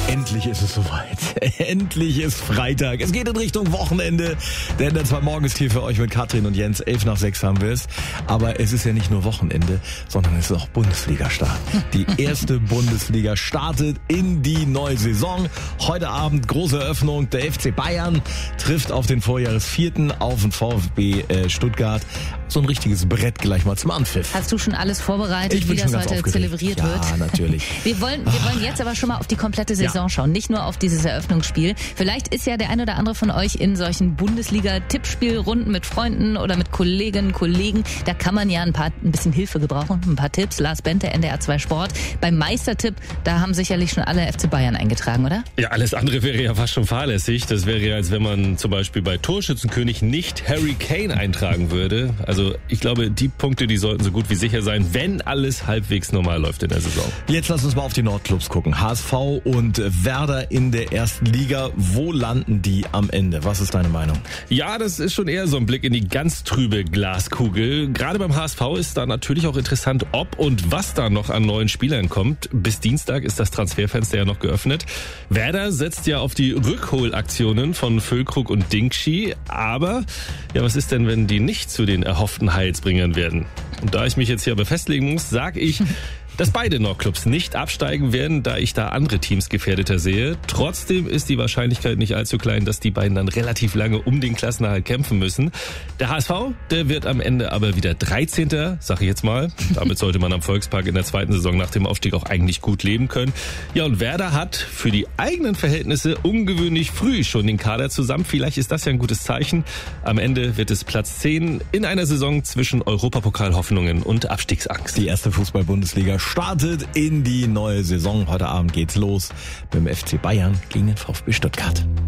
Endlich ist es soweit. Endlich ist Freitag. Es geht in Richtung Wochenende. Denn der 2 morgens hier für euch mit Katrin und Jens. 5:11 haben wir es. Aber es ist ja nicht nur Wochenende, sondern es ist auch Bundesliga-Start. Die erste Bundesliga startet in die neue Saison. Heute Abend große Eröffnung. Der FC Bayern trifft auf den Vorjahresvierten auf den VfB Stuttgart. So ein richtiges Brett gleich mal zum Anpfiff. Hast du schon alles vorbereitet, wie das heute zelebriert wird? Ja, natürlich. Wir wollen jetzt aber schon mal auf die komplette Saison schauen, nicht nur auf dieses Eröffnungsspiel. Vielleicht ist ja der ein oder andere von euch in solchen Bundesliga-Tippspielrunden mit Freunden oder mit Kolleginnen, Kollegen. Da kann man ja ein bisschen Hilfe gebrauchen, ein paar Tipps. Lars Bente, NDR 2 Sport. Beim Meistertipp, da haben sicherlich schon alle FC Bayern eingetragen, oder? Ja, alles andere wäre ja fast schon fahrlässig. Das wäre ja, als wenn man zum Beispiel bei Torschützenkönig nicht Harry Kane eintragen würde. Also ich glaube, die Punkte, die sollten so gut wie sicher sein, wenn alles halbwegs normal läuft in der Saison. Jetzt lass uns mal auf die Nordclubs gucken. HSV und Werder in der ersten Liga. Wo landen die am Ende? Was ist deine Meinung? Ja, das ist schon eher so ein Blick in die ganz trübe Glaskugel. Gerade beim HSV ist da natürlich auch interessant, ob und was da noch an neuen Spielern kommt. Bis Dienstag ist das Transferfenster ja noch geöffnet. Werder setzt ja auf die Rückholaktionen von Füllkrug und Dingschi. Aber ja, was ist denn, wenn die nicht zu den erhofften Heilsbringern werden? Und da ich mich jetzt hier aber festlegen muss, sage ich, dass beide Nordclubs nicht absteigen werden, da ich da andere Teams gefährdeter sehe. Trotzdem ist die Wahrscheinlichkeit nicht allzu klein, dass die beiden dann relativ lange um den Klassenerhalt kämpfen müssen. Der HSV, der wird am Ende aber wieder 13., sag ich jetzt mal. Damit sollte man am Volkspark in der zweiten Saison nach dem Aufstieg auch eigentlich gut leben können. Ja, und Werder hat für die eigenen Verhältnisse ungewöhnlich früh schon den Kader zusammen. Vielleicht ist das ja ein gutes Zeichen. Am Ende wird es Platz 10 in einer Saison zwischen Europapokalhoffnungen und Abstiegsangst. Die erste Fußball-Bundesliga startet in die neue Saison. Heute Abend geht's los beim FC Bayern gegen den VfB Stuttgart.